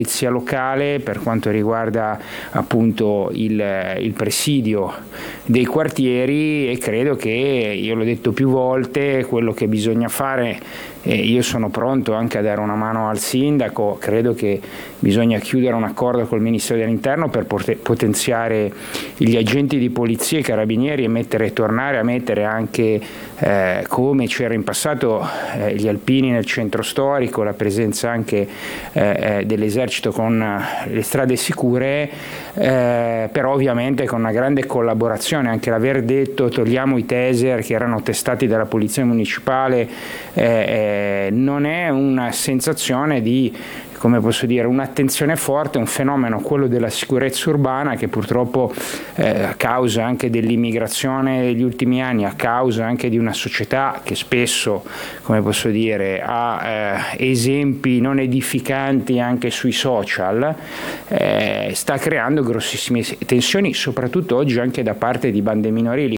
polizia locale per quanto riguarda appunto il presidio dei quartieri, e credo che, io l'ho detto più volte, quello che bisogna fare, io sono pronto anche a dare una mano al sindaco, credo che bisogna chiudere un accordo col Ministero dell'Interno per potenziare gli agenti di polizia e carabinieri e tornare a mettere anche come c'era in passato gli alpini nel centro storico, la presenza anche dell'esercito con le strade sicure, però ovviamente con una grande collaborazione, anche l'aver detto togliamo i taser che erano testati dalla polizia municipale non è una sensazione di, come posso dire, un'attenzione forte, un fenomeno, quello della sicurezza urbana, che purtroppo a causa anche dell'immigrazione degli ultimi anni, a causa anche di una società che spesso, come posso dire, ha esempi non edificanti anche sui social, sta creando grossissime tensioni, soprattutto oggi anche da parte di bande minorili.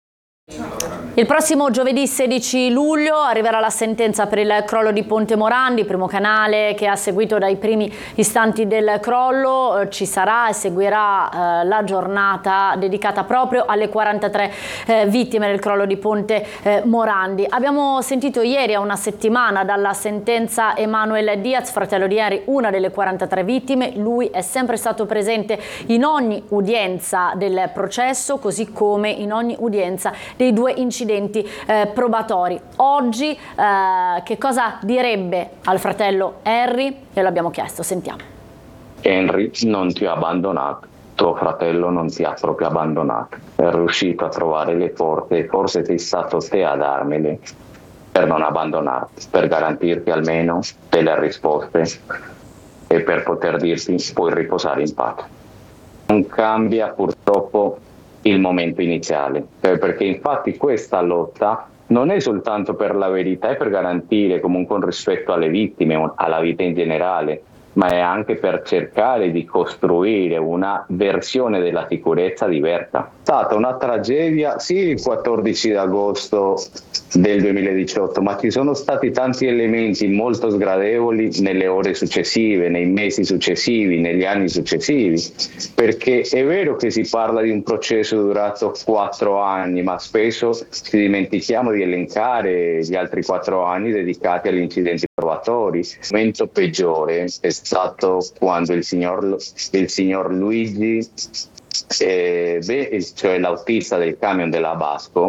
Il prossimo giovedì 16 luglio arriverà la sentenza per il crollo di Ponte Morandi, primo canale che ha seguito dai primi istanti del crollo. Ci sarà e seguirà la giornata dedicata proprio alle 43 vittime del crollo di Ponte Morandi. Abbiamo sentito ieri, a una settimana dalla sentenza, Emanuel Diaz, fratello di Henry, una delle 43 vittime. Lui è sempre stato presente in ogni udienza del processo, così come in ogni udienza dei due incidenti probatori. Oggi che cosa direbbe al fratello Henry? Glielo abbiamo chiesto, sentiamo. Henry non ti ha abbandonato, tuo fratello non ti ha proprio abbandonato, è riuscito a trovare le forze, forse sei stato te a darmele per non abbandonarti, per garantirti almeno delle risposte e per poter dirti puoi riposare in pace. Non cambia purtroppo il momento iniziale, perché infatti questa lotta non è soltanto per la verità e per garantire comunque un rispetto alle vittime, alla vita in generale, ma è anche per cercare di costruire una versione della sicurezza diversa. È stata una tragedia, sì, il 14 agosto del 2018, ma ci sono stati tanti elementi molto sgradevoli nelle ore successive, nei mesi successivi, negli anni successivi, perché è vero che si parla di un processo durato 4 anni, ma spesso ci dimentichiamo di elencare gli altri 4 anni dedicati agli incidenti probatori. Il momento peggiore è stato quando il signor Luigi, cioè l'autista del camion della Basco,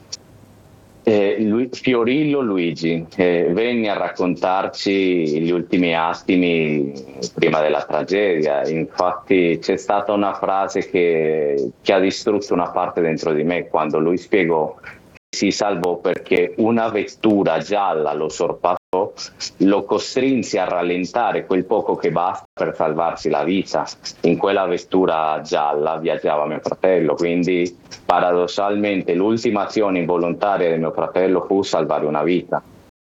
Fiorillo Luigi, venne a raccontarci gli ultimi attimi prima della tragedia. Infatti c'è stata una frase che ha distrutto una parte dentro di me quando lui spiegò che si salvò perché una vettura gialla lo sorpassò, lo costrinse a rallentare quel poco che basta per salvarsi la vita. In quella vettura gialla viaggiava mio fratello, quindi paradossalmente l'ultima azione involontaria di mio fratello fu salvare una vita.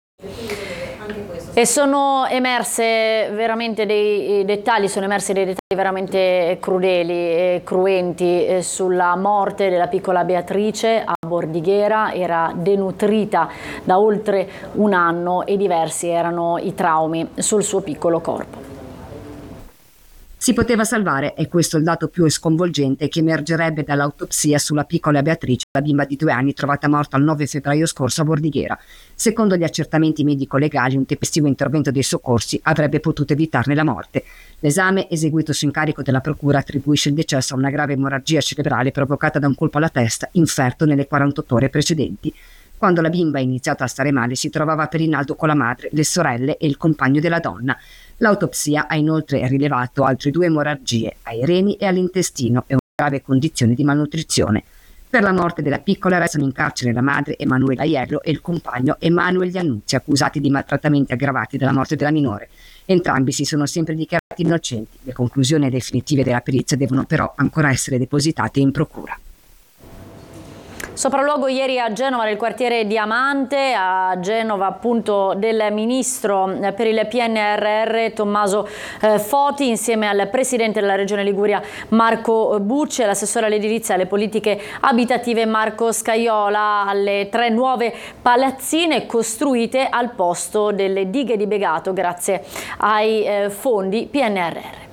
E sono emerse veramente dei dettagli, veramente crudeli e cruenti sulla morte della piccola Beatrice a Bordighera. Era denutrita da oltre un anno e diversi erano i traumi sul suo piccolo corpo. Si poteva salvare, è questo il dato più sconvolgente che emergerebbe dall'autopsia sulla piccola Beatrice, la bimba di 2 anni trovata morta il 9 febbraio scorso a Bordighera. Secondo gli accertamenti medico-legali, un tempestivo intervento dei soccorsi avrebbe potuto evitarne la morte. L'esame, eseguito su incarico della procura, attribuisce il decesso a una grave emorragia cerebrale provocata da un colpo alla testa inferto nelle 48 ore precedenti. Quando la bimba ha iniziato a stare male si trovava a Perinaldo con la madre, le sorelle e il compagno della donna. L'autopsia ha inoltre rilevato altre 2 emorragie ai reni e all'intestino e una grave condizione di malnutrizione. Per la morte della piccola restano in carcere la madre Emanuela Iello e il compagno Emanuele Iannuzzi, accusati di maltrattamenti aggravati dalla morte della minore. Entrambi si sono sempre dichiarati innocenti. Le conclusioni definitive della perizia devono però ancora essere depositate in procura. Sopralluogo ieri a Genova, nel quartiere Diamante, a Genova appunto del ministro per il PNRR Tommaso Foti, insieme al presidente della Regione Liguria Marco Bucci e l'assessore all'edilizia e alle politiche abitative Marco Scaiola, alle 3 nuove palazzine costruite al posto delle dighe di Begato grazie ai fondi PNRR.